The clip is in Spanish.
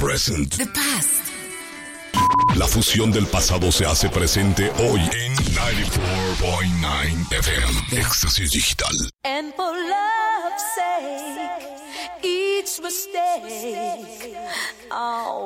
present. The past. La fusión del pasado se hace presente hoy en 94.9 FM. Éxtasis Digital. And for love's sake, each mistake, oh.